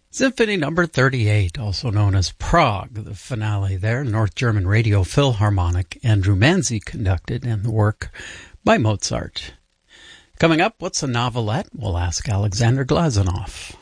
Symphony number 38, also known as Prague, the finale there, North German Radio Philharmonic. Andrew Manzi conducted, and the work by Mozart. Coming up, what's a novelette? We'll ask Alexander Glazunov.